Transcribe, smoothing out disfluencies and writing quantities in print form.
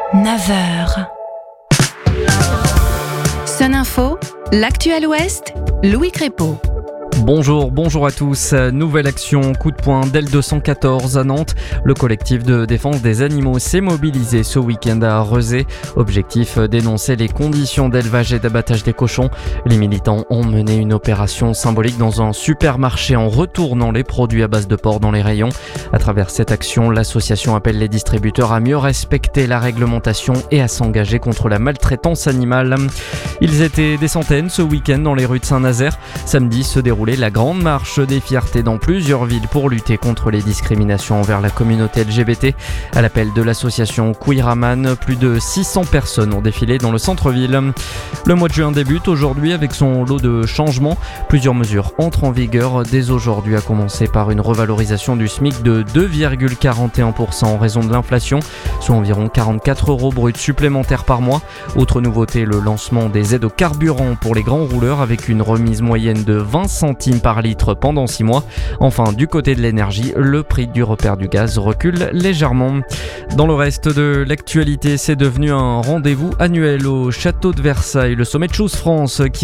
9h. Sun Info, l'actuel Ouest, Louis Crépeau. Bonjour à tous. Nouvelle action, coup de poing d'L214 à Nantes. Le collectif de défense des animaux s'est mobilisé ce week-end à Rezé. Objectif, dénoncer les conditions d'élevage et d'abattage des cochons. Les militants ont mené une opération symbolique dans un supermarché en retournant les produits à base de porc dans les rayons. À travers cette action, l'association appelle les distributeurs à mieux respecter la réglementation et à s'engager contre la maltraitance animale. Ils étaient des centaines ce week-end dans les rues de Saint-Nazaire. Samedi se déroulait la grande marche des fiertés dans plusieurs villes pour lutter contre les discriminations envers la communauté LGBT. À l'appel de l'association Queeraman, plus de 600 personnes ont défilé dans le centre-ville. Le mois de juin débute aujourd'hui avec son lot de changements. Plusieurs mesures entrent en vigueur dès aujourd'hui, à commencer par une revalorisation du SMIC de 2,41% en raison de l'inflation, soit environ 44 € bruts supplémentaires par mois. Autre nouveauté, le lancement des aides au carburant pour les grands rouleurs avec une remise moyenne de 20 centimes par litre pendant 6 mois. Enfin, du côté de l'énergie, le prix du repère du gaz recule légèrement. Dans le reste de l'actualité, c'est devenu un rendez-vous annuel au château de Versailles, le sommet de Choose France qui